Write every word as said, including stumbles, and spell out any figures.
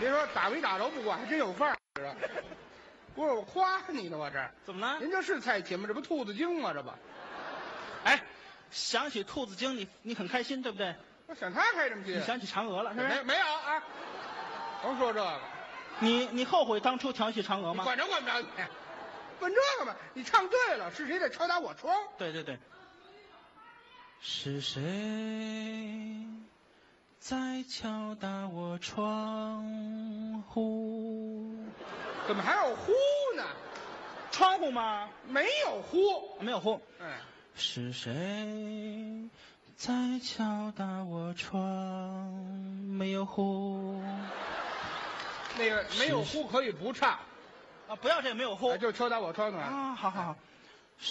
别说打没打着不管，还真有范儿啊！不是我夸你呢，我这怎么了？ 您这是蔡琴吗？这不兔子精吗？这不， 哎，想起兔子精，你你很开心，对不对？ 我想他开什么心？ 你想起嫦娥了，是不是？ 没没有啊？甭说这个， 你你后悔当初调戏嫦娥吗？ 你管着管不着你，问这个吧。你唱对了，是谁在敲打我窗？ 对对对。是谁在敲打我窗户？ 怎么还有呼呢？ 窗户吗？ 没有呼， 没有呼。 哎， 是谁在敲打我窗？没有呼。 那个没有呼可以不唱啊，不要这没有呼， 哎就敲打我窗子啊，好好好。